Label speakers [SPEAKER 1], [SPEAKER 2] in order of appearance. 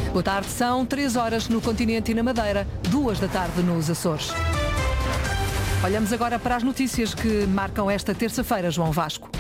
[SPEAKER 1] Boa tarde, são 3 horas no continente e na Madeira, 2 da tarde nos Açores. Olhamos agora para as notícias que marcam esta terça-feira, João Vasco.